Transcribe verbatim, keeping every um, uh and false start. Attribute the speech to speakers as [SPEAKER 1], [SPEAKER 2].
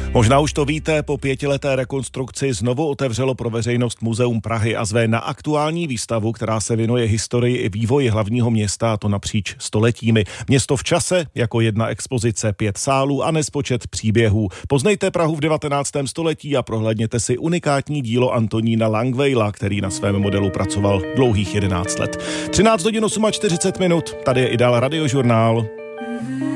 [SPEAKER 1] Možná už to víte, po pětileté rekonstrukci znovu otevřelo pro veřejnost Muzeum Prahy a zve na aktuální výstavu, která se věnuje historii i vývoji hlavního města, a to napříč stoletími. Město v čase jako jedna expozice, pět sálů a nespočet příběhů. Poznejte Prahu v devatenáctém století a prohlédněte si unikátní dílo Antonína Langweila, který na svém modelu pracoval dlouhých jedenáct let. třináct hodin čtyřicet osm minut, tady je i dál Radiožurnál.